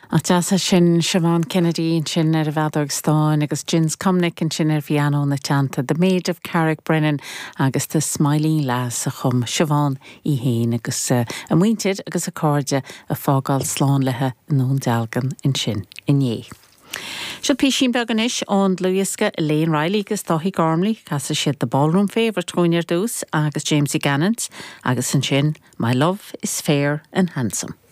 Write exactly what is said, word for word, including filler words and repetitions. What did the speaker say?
Ach deasa sin Siobhan Kennedy sin ar a bheadog stáin agus Jins Cumnic an sin ar bhianó na teanta, the maid of Carrick Brennan agus tá Smiley Lass a chum Siobhan í héin agus uh, a muinted agus a cóide a fágáil slán lethe nón dalgan in sin inné. Siad písín beganis ón Luisca Elaine Riley agus Dáthí Gormley casa siad the ballroom favour tróinear dús agus James E. Gannant agus an sin My Love is Fair and Handsome.